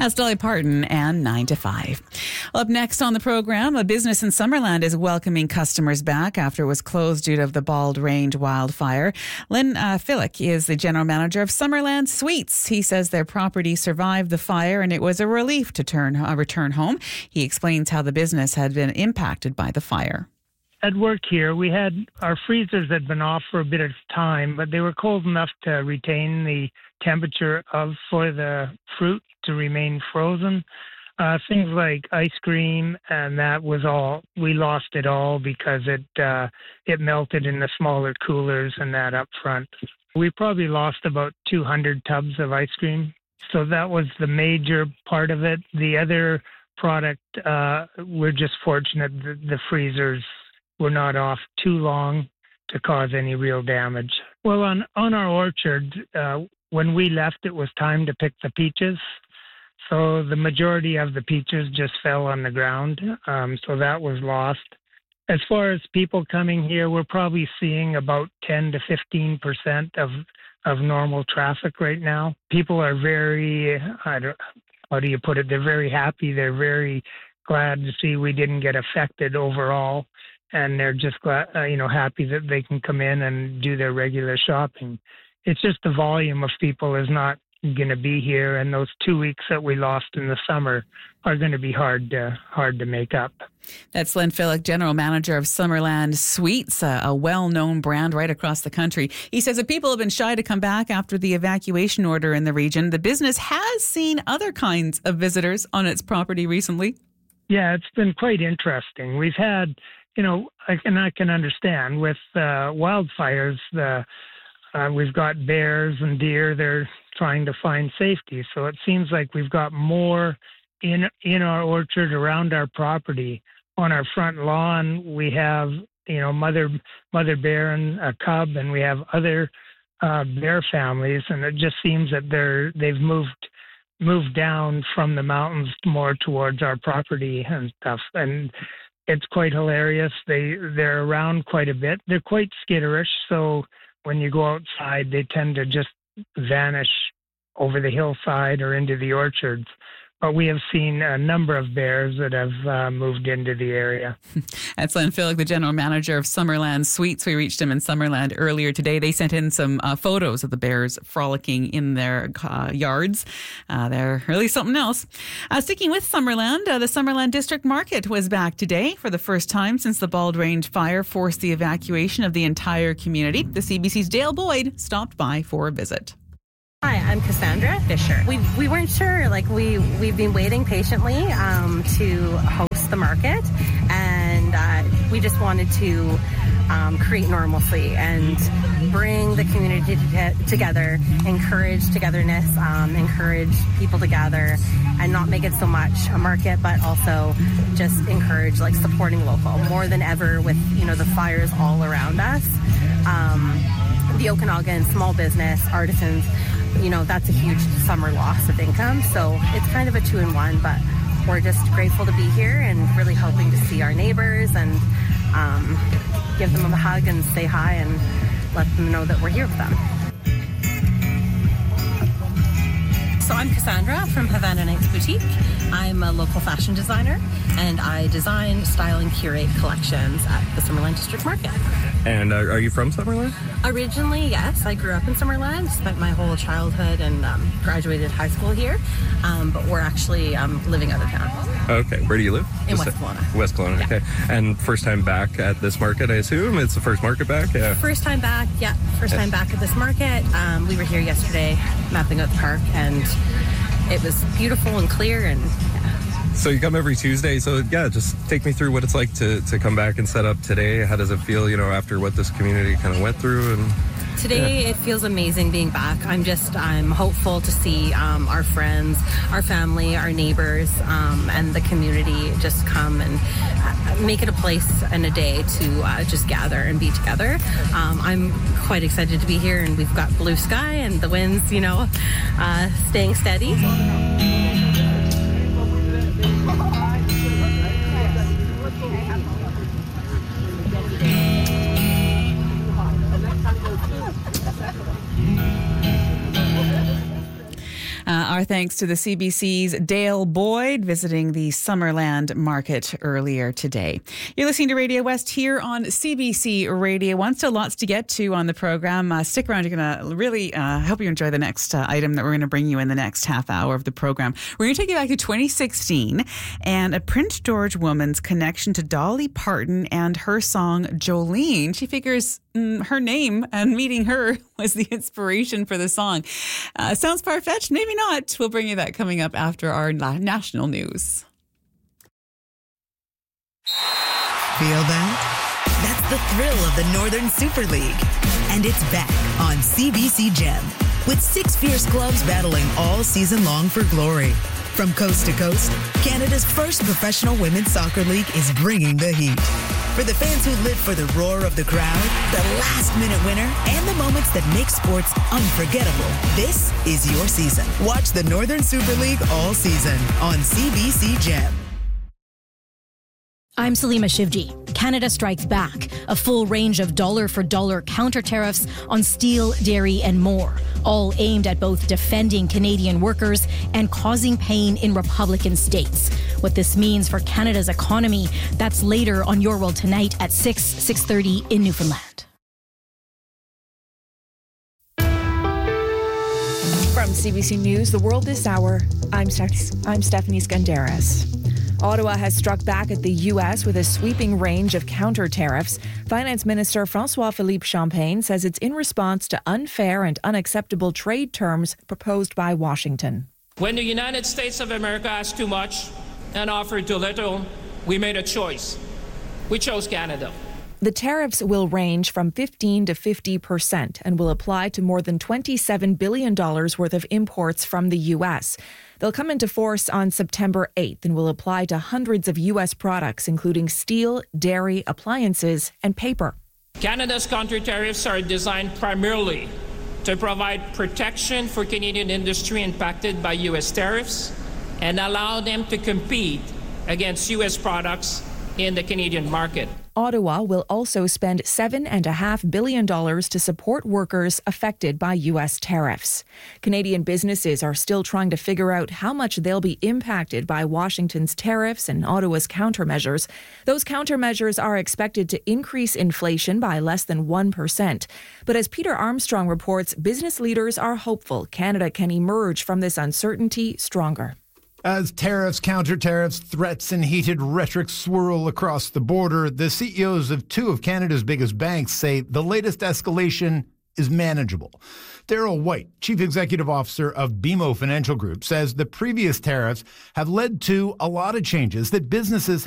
That's Dolly Parton and 9 to 5. Up next on the program, a business in Summerland is welcoming customers back after it was closed due to the Bald Range wildfire. Lynn Fillick is the general manager of Summerland Suites. He says their property survived the fire and it was a relief to return home. He explains how the business had been impacted by the fire. At work here, we had our freezers had been off for a bit of time, but they were cold enough to retain the temperature for the fruit to remain frozen. Things like ice cream, and that was all. We lost it all because it melted in the smaller coolers and that up front. We probably lost about 200 tubs of ice cream. So that was the major part of it. The other product, we're just fortunate that the freezers were not off too long to cause any real damage. Well, on our orchard, when we left, it was time to pick the peaches. So the majority of the peaches just fell on the ground. So that was lost. As far as people coming here, we're probably seeing about 10 to 15% of normal traffic right now. People are very, how do you put it? They're very happy. They're very glad to see we didn't get affected overall. And they're just glad, happy that they can come in and do their regular shopping. It's just the volume of people is not going to be here, and those 2 weeks that we lost in the summer are going to be hard to make up. That's Lynn Fillick, general manager of Summerland Suites, a well-known brand right across the country. He says that people have been shy to come back after the evacuation order in the region. The business has seen other kinds of visitors on its property recently. Yeah, it's been quite interesting. We've had, I can understand with wildfires, we've got bears and deer. They're trying to find safety. So it seems like we've got more in our orchard around our property. On our front lawn, we have, mother bear and a cub, and we have other bear families. And it just seems that they've moved down from the mountains more towards our property and stuff. And it's quite hilarious. They're around quite a bit. They're quite skitterish. So when you go outside, they tend to just vanish over the hillside or into the orchards. But we have seen a number of bears that have moved into the area. That's Lynn Fillick, the general manager of Summerland Suites. We reached him in Summerland earlier today. They sent in some photos of the bears frolicking in their yards. They're really something else. Sticking with Summerland, the Summerland District Market was back today for the first time since the Bald Range fire forced the evacuation of the entire community. The CBC's Dale Boyd stopped by for a visit. Hi, I'm Cassandra Fisher. We weren't sure, we've been waiting patiently to host the market, and we just wanted to create normalcy and bring the community together, encourage togetherness, encourage people to gather, and not make it so much a market, but also just encourage supporting local more than ever with the fires all around us. The Okanagan small business artisans, that's a huge summer loss of income. So it's kind of a 2-in-1, but we're just grateful to be here and really hoping to see our neighbors and give them a hug and say hi and let them know that we're here with them. So I'm Cassandra from Havana Nights Boutique. I'm a local fashion designer, and I design, style, and curate collections at the Summerland District Market. And are you from Summerland? Originally, yes. I grew up in Summerland, spent my whole childhood and graduated high school here, but we're actually living out of town. Okay. Where do you live? In West Kelowna. West Kelowna, yeah. Okay. And first time back at this market, I assume? It's the first market back? Yeah. First time back, yeah. First time back at this market. We were here yesterday mapping out the park, and it was beautiful and clear, and So you come every Tuesday. So yeah, just take me through what it's like to come back and set up today. How does it feel, after what this community kind of went through? And today, It feels amazing being back. I'm hopeful to see our friends, our family, our neighbors, and the community just come and make it a place and a day to just gather and be together. I'm quite excited to be here, and we've got blue sky and the winds, staying steady. Our thanks to the CBC's Dale Boyd visiting the Summerland Market earlier today. You're listening to Radio West here on CBC Radio 1. Still lots to get to on the program. Stick around. You're going to really hope you enjoy the next item that we're going to bring you in the next half hour of the program. We're going to take you back to 2016 and a Prince George woman's connection to Dolly Parton and her song Jolene. She figures her name and meeting her was the inspiration for the song. Sounds far-fetched? Maybe not. We'll bring you that coming up after our national news. Feel that? That's the thrill of the Northern Super League. And it's back on CBC Gem with 6 fierce clubs battling all season long for glory. From coast to coast, Canada's first professional women's soccer league is bringing the heat. For the fans who live for the roar of the crowd, the last-minute winner, and the moments that make sports unforgettable, this is your season. Watch the Northern Super League all season on CBC Gem. I'm Salima Shivji. Canada strikes back. A full range of dollar-for-dollar counter-tariffs on steel, dairy, and more, all aimed at both defending Canadian workers and causing pain in Republican states. What this means for Canada's economy, that's later on Your World Tonight at 6:30 in Newfoundland. From CBC News, The World This Hour, I'm Stephanie Skandaris. Ottawa has struck back at the U.S. with a sweeping range of counter-tariffs. Finance Minister François-Philippe Champagne says it's in response to unfair and unacceptable trade terms proposed by Washington. When the United States of America asked too much and offered too little, we made a choice. We chose Canada. The tariffs will range from 15% to 50% and will apply to more than $27 billion worth of imports from the U.S. They'll come into force on September 8th and will apply to hundreds of U.S. products, including steel, dairy, appliances, and paper. Canada's counter-tariffs are designed primarily to provide protection for Canadian industry impacted by U.S. tariffs and allow them to compete against U.S. products in the Canadian market. Ottawa will also spend $7.5 billion to support workers affected by U.S. tariffs. Canadian businesses are still trying to figure out how much they'll be impacted by Washington's tariffs and Ottawa's countermeasures. Those countermeasures are expected to increase inflation by less than 1%. But as Peter Armstrong reports, business leaders are hopeful Canada can emerge from this uncertainty stronger. As tariffs, counter-tariffs, threats and heated rhetoric swirl across the border, the CEOs of 2 of Canada's biggest banks say the latest escalation is manageable. Darryl White, Chief Executive Officer of BMO Financial Group, says the previous tariffs have led to a lot of changes that businesses